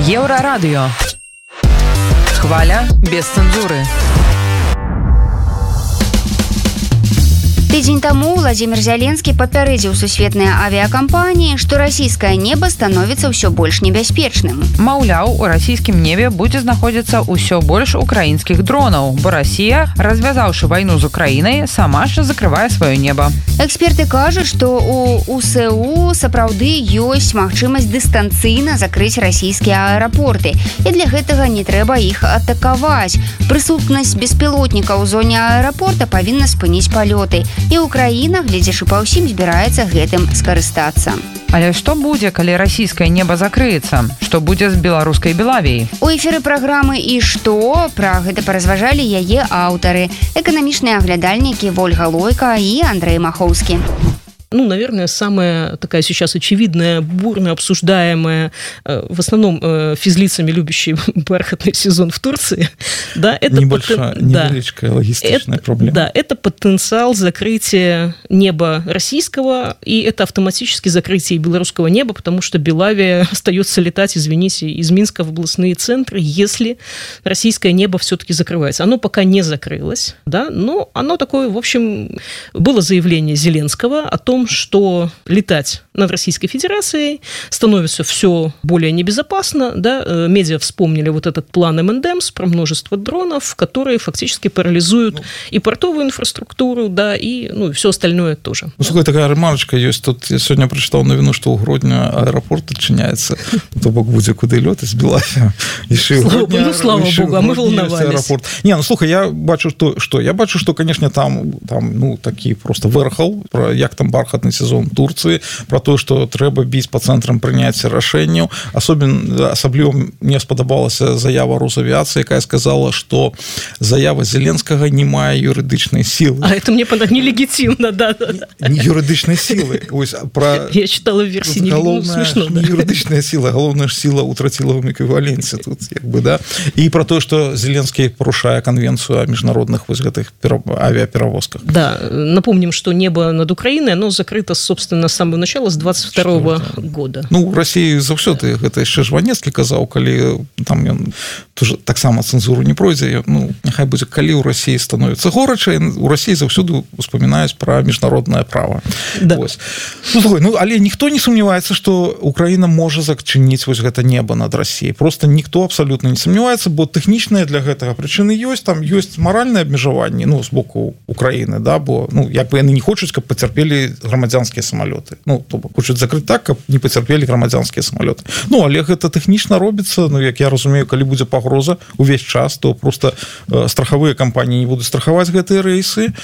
Еврорадио. Хваля без цензуры. Тыдзень таму Владимир Зеленский папярэдзіў сусветныя авіакампаніі, што расійскае неба становіцца ўсё больш небяспечным. Маўляў, у расійскім небе будзе знаходзіцца ўсё больш украінскіх дронаў, бо Расія, развязаўшы вайну з Украінай, сама ж закрывае сваё неба. Эксперты кажуць, што у УСУ сапраўды ёсць магчымасць дыстанцыйна закрыць расійскія аэрапорты, і для гэтага не трэба іх атакаваць. Прысутнасць беспілотніка ў зоне аэрапорта павінна спыніць палёты. І Украіна, глядзячы па ўсім, збіраецца гэтым скарыстацца. Але што будзе, калі расійскае неба закрыецца? Што будзе з беларускай Белавіяй? У эфіры праграмы «І што?» пра гэта паразважалі яе аўтары, эканамічныя аглядальнікі Вольга Лойка і Андрей Махоўскі. Ну, наверное, самая такая сейчас очевидная, бурно обсуждаемая, в основном физлицами, любящие бархатный сезон в Турции. Да, это невеличкая логистичная проблема. Да, это потенциал закрытия неба российского, и это автоматически закрытие белорусского неба, потому что Белавия остается летать, извините, из Минска в областные центры, если российское небо все-таки закрывается. Оно пока не закрылось, да, но оно такое, в общем, было заявление Зеленского о том, что летать над Российской Федерацией становится все более небезопасно. Да? Медиа вспомнили вот этот план МНДМС про множество дронов, которые фактически парализуют и портовую инфраструктуру, да, и все остальное тоже. Ну, слухай, такая ремарочка есть. Тут я сегодня прочитал новину, что у Гродня аэропорт отчиняется. То бок будет куда лёт из Белавии. Слава Богу, а мы волновались. Не, ну слухай, я бачу, что, конечно, там такие просто верхал, про як там бархатный сезон Турции, про то, что трэба біць по центрам прыняцця рашэнняў. Асабліва мне спадабалася заява Росавіацыі, якая сказала, что заява Зеленскага не мае юрыдычнай сілы. А это мне нелегітимно, да. Не юрыдычнай сілы. Я читала версии, смешно. Не юрыдычная сила, галоўная ж сила ў трацілавым эквіваленце тут, да. І про то, что Зеленскі парушае конвенцию о международных гэтых авиаперевозках. Да, напомним, что небо над Украиной, оно закрыто, собственно, с самого начала, с 22-го года. Ну, в России заўсёды, гэта яшчэ Жванецкі казаў, калі там ён тоже таксама цэнзуру не пройдзе, няхай будзе, калі ў России становіцца горача, у России заўсёды успамінаюць пра міжнароднае права. Да. Але ніхто не сумняваецца, што Украіна можа зачыніць вось гэта неба над Россией. Просто ніхто абсалютна не сумняваецца, бо тэхнічныя для гэтага прычыны ёсць, там ёсць маральнае абмежаванне, з боку Украіны, да, бо, як бы яны не хочуць, каб пацярпелі грамадзянскія самолеты. То бок хочуць закрыць так, каб не пацярпелі грамадзянскія самолеты. Але гэта тэхнічна робіцца, як я разумею, калі будзе пагроза увесь час, то просто страхавыя кампаніі не будуць страхаваць гэтыя рэйсы.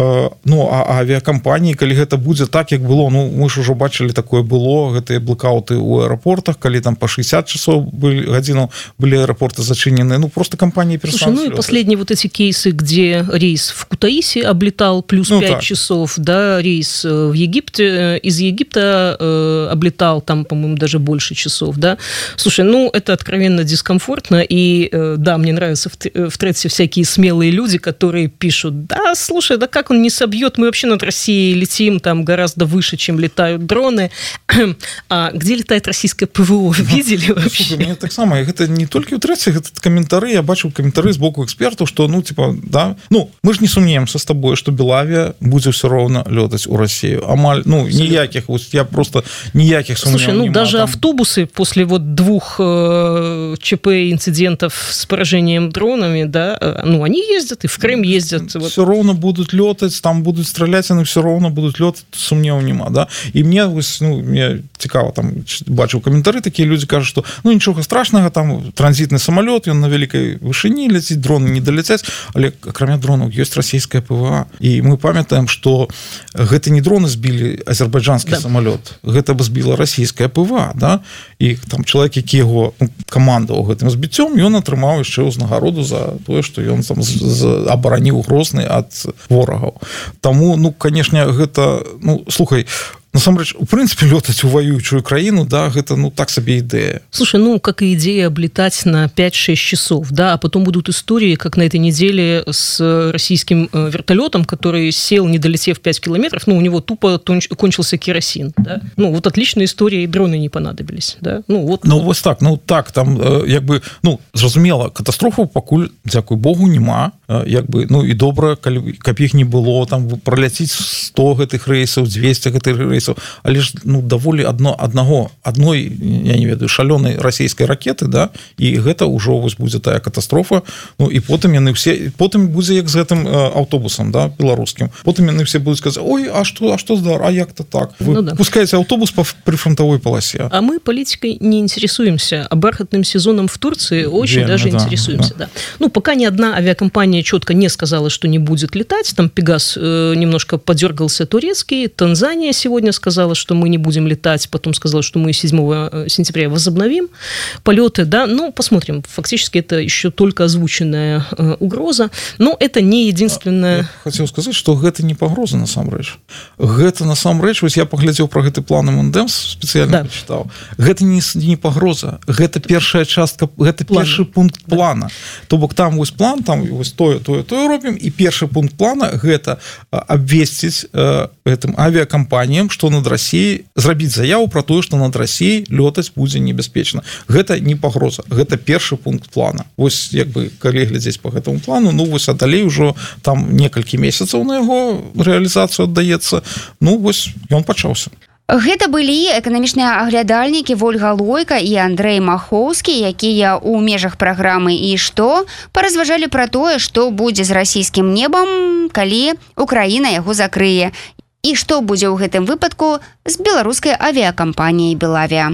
А авіакампаніі, калі гэта будзе так, як было, мы ж ужо бачылі, такое было, гэтыя блэкауты ў аэрапортах, калі там па 60 часов гадзінаў былі аэрапорты зачынены, просто компании перестанут. Слушай, и последние вот эти кейсы, где рейс в Кутаиси облетал плюс 5 часов, да, рейс в Египте, из Египта облетал там, по-моему, даже больше часов, да. Слушай, это откровенно дискомфортно, и да, мне нравятся в трете всякие смелые люди, которые пишут, да, слушай, да как он не собьет, мы вообще над Россией летим там гораздо выше, чем летают дроны. А где летает российское ПВО? Видели вообще? Слушай, мне так само, это не только в трете, это комментарии, я бачу комментарии с боку экспертов, что, да, мы же не сумнеемся с тобой, что Белавия будет все равно летать у России. Амаль, нияких, я просто нияких сомнений. Слушай, даже там автобусы после вот 2 ЧП инцидентов с поражением дронами, да, они ездят и в Крым ездят. Все равно будут летать, там будут стрелять, они все равно будут летать, сумневу нема, да. И мне цікаво, там бачу комментарии, такие люди кажут, что ничего страшного, там транзитный самолет, он на великой вышине летит, дроны не долетят, але кроме дронов есть российская ПВА. И мы памятаем, что гэта не дроны сбили азербайджанский самолет, гэта бы сбила российская ПВА, да, и там человек, які его командовал гэтым збіццём, ён атрымаў яшчэ ўзнагароду за тое, што ён там абараніў Грозны ад ворагаў. Таму, конечно, гэта, слухай, насамрэч у прынцыпе лётаць у воюючую краіну, да, гэта ну так сабе ідэя. Слушай, ну как и идея облетать на 5-6 часов, да, а потом будут истории, как на этой неделе с российским вертолетом, который сел, не долетев 5 километров, ну у него тупо кончился керосин, да. Ну вот отличная история, и дроны не понадобились, да. Ну вот. Ну вот так, там як бы, ну зразумела, катастрофу пакуль, дзякуй Богу, нема, як бы, ну і добра, каб іх не было, там праляціць 100 гэтых рэйсаў, 200 гэтых рэйсаў, але ж ну даволі адной, я не ведаю, шалёнай расійскай ракеты, да, і гэта ўжо вось будзе тая катастрофа. Ну і потым яны все, потым будзе як з гэтым аўтобусам, да, беларускім, потым яны все будуць казаць: ой, а што здар, а як-то так, вы ну, да. Пускаеце аўтобус по прифронтовой полосе. А мы политикой не интересуемся, а бархатным сезоном в Турции очень даже интересуемся, да. Ну пока ни одна авиакомпания четко не сказала, что не будет летать, там Пегас немножко подергался турецкий, Танзания сегодня сказала, что мы не будем летать, потом сказала, что мы 7 сентября возобновим полеты, да, ну посмотрим, фактически это еще только озвученная угроза, но это не единственная... Я хотел сказать, что гэта не погроза насамрэч. Гэта насамрэч, вось я поглядзеў про гэты план МНДЭМС, специально почитал, гэта не погроза, гэта первая частка, гэта першы пункт плана, то бок там вось план, там вось тое робім, і першы пункт плана гэта абвесціць гэтым авиакомпаніям, што над Россией, зрабіць заяву про тое, што над Россией лётаць будзе небяспечна. Гэта не пагроза, гэта першы пункт плана. Вось як бы калі глядзець по гэтаму плану, ну вось а далей ужо там некалькі месяцаў на яго рэалізацыю аддаецца. Ну вось ён пачаўся. Гэта былі эканамічныя аглядальнікі Вольга Лойка і Андрэй Махоўскі, якія ў межах праграмы «І што?» паразважалі пра тое, што будзе з расійскім небам, калі Украіна яго закрые. І што будзе ў гэтым выпадку з беларускай авіякампаніяй «Белавія».